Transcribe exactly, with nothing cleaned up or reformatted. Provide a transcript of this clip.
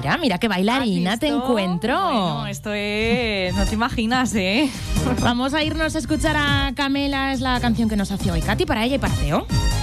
Mira, mira qué bailarina te encuentro. Bueno, esto es... no te imaginas, ¿eh? Vamos a irnos a escuchar a Camela, es la canción que nos hace hoy Katy, para ella y para Teo.